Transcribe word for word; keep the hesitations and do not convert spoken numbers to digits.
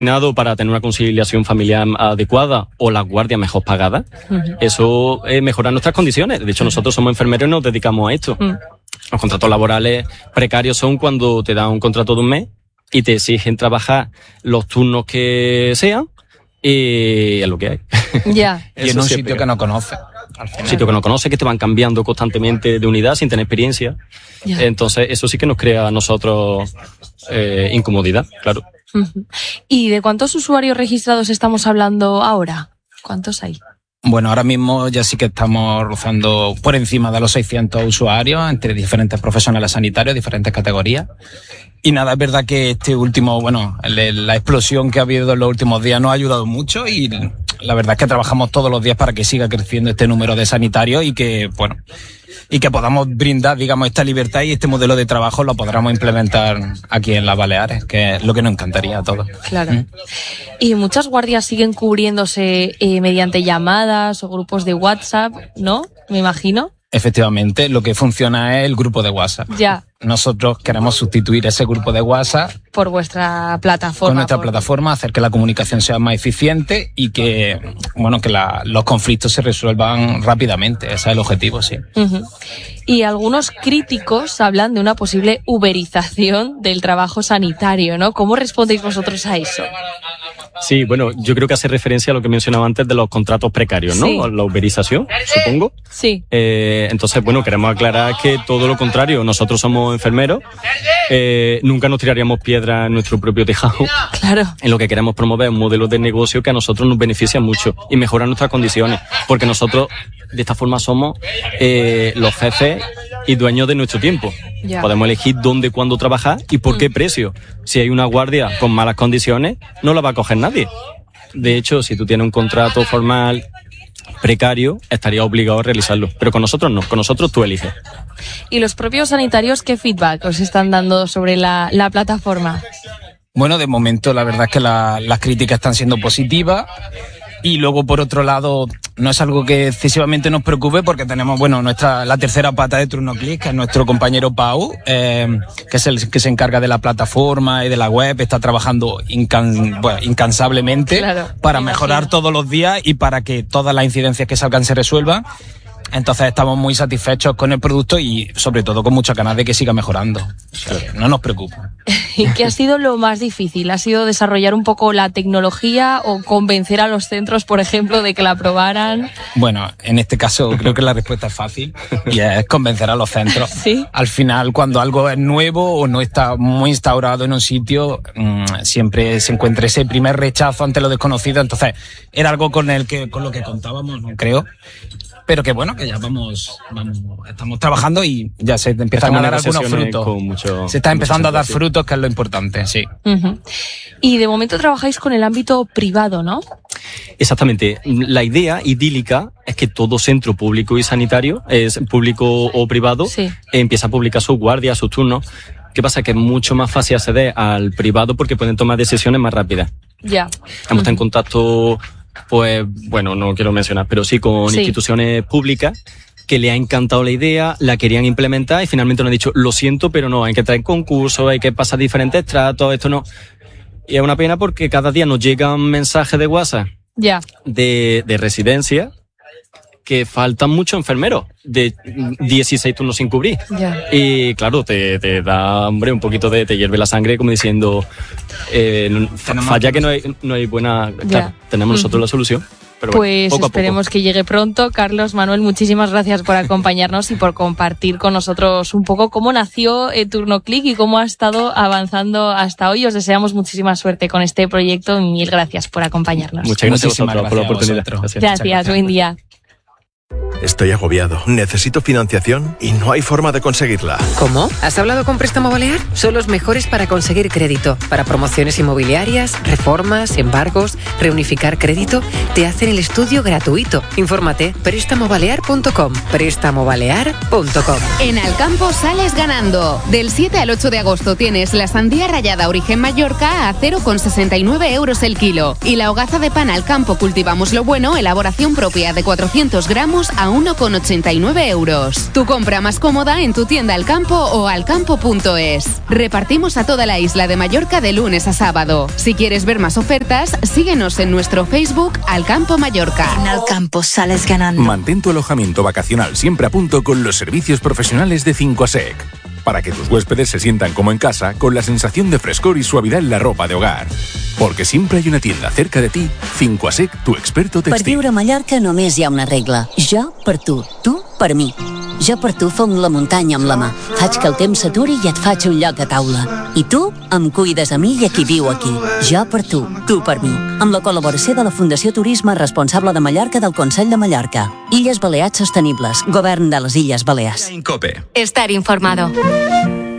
para tener una conciliación familiar adecuada o la guardia mejor pagada, uh-huh. eso es mejorar nuestras condiciones. De hecho, nosotros somos enfermeros y nos dedicamos a esto. Uh-huh. Los contratos laborales precarios son cuando te dan un contrato de un mes y te exigen trabajar los turnos que sean y es lo que hay. Ya. Y en un sitio que no conoces. Un sitio que no conoces, que te van cambiando constantemente de unidad sin tener experiencia. Ya. Entonces, eso sí que nos crea a nosotros eh, incomodidad, claro. Uh-huh. ¿Y de cuántos usuarios registrados estamos hablando ahora? ¿Cuántos hay? Bueno, ahora mismo ya sí que estamos rozando por encima de los seiscientos usuarios entre diferentes profesionales sanitarios, diferentes categorías. Y nada, es verdad que este último, bueno, la explosión que ha habido en los últimos días nos ha ayudado mucho y la verdad es que trabajamos todos los días para que siga creciendo este número de sanitarios y que, bueno, y que podamos brindar, digamos, esta libertad y este modelo de trabajo lo podamos implementar aquí en las Baleares, que es lo que nos encantaría a todos. Claro. ¿Mm? Y muchas guardias siguen cubriéndose eh, mediante llamadas o grupos de WhatsApp, ¿no? Me imagino. Efectivamente, lo que funciona es el grupo de WhatsApp. Ya. Nosotros queremos sustituir ese grupo de WhatsApp por vuestra plataforma. Con nuestra por... plataforma, hacer que la comunicación sea más eficiente y que, bueno, que la, los conflictos se resuelvan rápidamente. Ese es el objetivo, sí. Uh-huh. Y algunos críticos hablan de una posible uberización del trabajo sanitario, ¿no? ¿Cómo respondéis vosotros a eso? Sí, bueno, yo creo que hace referencia a lo que mencionaba antes de los contratos precarios, ¿no? Sí. La uberización, supongo. Sí. Eh, entonces, bueno, queremos aclarar que todo lo contrario, nosotros somos enfermeros, eh, nunca nos tiraríamos piedras en nuestro propio tejado. Claro. En lo que queremos promover un modelo de negocio que a nosotros nos beneficia mucho y mejora nuestras condiciones, porque nosotros de esta forma somos eh, los jefes y dueños de nuestro tiempo. Ya. Podemos elegir dónde, cuándo trabajar y por mm. qué precio. Si hay una guardia con malas condiciones, no la va a coger nadie. De hecho, si tú tienes un contrato formal precario, estaría obligado a realizarlo. Pero con nosotros no, con nosotros tú eliges. ¿Y los propios sanitarios qué feedback os están dando sobre la, la plataforma? Bueno, de momento la verdad es que la, las críticas están siendo positivas. Y luego, por otro lado, no es algo que excesivamente nos preocupe porque tenemos, bueno, nuestra la tercera pata de Turnoclick, que es nuestro compañero Pau, eh, que es el que se encarga de la plataforma y de la web, está trabajando incan, bueno, incansablemente claro, para mejorar todos los días y para que todas las incidencias que salgan se resuelvan. Entonces estamos muy satisfechos con el producto y sobre todo con muchas ganas de que siga mejorando. O sea, no nos preocupa. ¿Y qué ha sido lo más difícil? ¿Ha sido desarrollar un poco la tecnología o convencer a los centros, por ejemplo, de que la probaran? Bueno, en este caso creo que la respuesta es fácil y es convencer a los centros. ¿Sí? Al final, cuando algo es nuevo o no está muy instaurado en un sitio, mmm, siempre se encuentra ese primer rechazo ante lo desconocido. Entonces, era algo con el que con lo que contábamos, no creo. Pero que bueno, que ya vamos, vamos, estamos trabajando y ya se empiezan a dar algunos frutos. Mucho, se está empezando a dar frutos, que es lo importante, sí. Uh-huh. Y de momento trabajáis con el ámbito privado, ¿no? Exactamente. La idea idílica es que todo centro público y sanitario, es público o privado, sí. empieza a publicar sus guardias, sus turnos. ¿Qué pasa? Que es mucho más fácil acceder al privado porque pueden tomar decisiones más rápidas. Ya. Estamos uh-huh. en contacto... Pues, bueno, no quiero mencionar, pero sí con sí. instituciones públicas que le ha encantado la idea, la querían implementar y finalmente nos han dicho, lo siento, pero no, hay que entrar en concursos, hay que pasar diferentes tratos, esto no. Y es una pena porque cada día nos llegan mensajes de WhatsApp yeah. de, de residencia que faltan muchos enfermeros de dieciséis turnos sin cubrir. Yeah. Y claro, te, te da, hombre, un poquito de, te hierve la sangre como diciendo, eh, falla que no hay, no hay buena, claro, yeah. tenemos nosotros uh-huh. la solución. Pero pues bueno, poco esperemos a poco. que llegue pronto. Carlos, Manuel, muchísimas gracias por acompañarnos y por compartir con nosotros un poco cómo nació eh, Turnoclick y cómo ha estado avanzando hasta hoy. Os deseamos muchísima suerte con este proyecto. Mil gracias por acompañarnos. Muchas gracias a vosotros por la oportunidad. Gracias, gracias. Buen día. Estoy agobiado, necesito financiación y no hay forma de conseguirla. ¿Cómo? ¿Has hablado con Préstamo Balear? Son los mejores para conseguir crédito. Para promociones inmobiliarias, reformas, embargos, reunificar crédito, te hacen el estudio gratuito. Infórmate, préstamo balear punto com, préstamo balear punto com. En Alcampo sales ganando. Del siete al ocho de agosto tienes la sandía rallada Origen Mallorca a cero coma sesenta y nueve euros el kilo. Y la hogaza de pan Alcampo Cultivamos lo Bueno, elaboración propia de cuatrocientos gramos a uno con ochenta y nueve euros. Tu compra más cómoda en tu tienda Alcampo o alcampo punto es. Repartimos a toda la isla de Mallorca de lunes a sábado. Si quieres ver más ofertas, síguenos en nuestro Facebook Alcampo Mallorca. En Alcampo sales ganando. Mantén tu alojamiento vacacional siempre a punto con los servicios profesionales de Cinco Sec, para que tus huéspedes se sientan como en casa con la sensación de frescor y suavidad en la ropa de hogar. Porque siempre hay una tienda cerca de ti. Cinco Sec, tu experto textil. Per viure a Mallorca només hi ha una regla. Jo per tu, tu per mi. Jo per tu fong la muntanya amb la mà. Faig que el temps s'aturi i et faig un lloc a taula. I tu em cuides a mi i a qui viu aquí. Jo per tu, tu per mi. Amb la col·laboració de la Fundació Turisme Responsable de Mallorca del Consell de Mallorca. Illes Balears Sostenibles, Govern de les Illes Balears. Estar informado.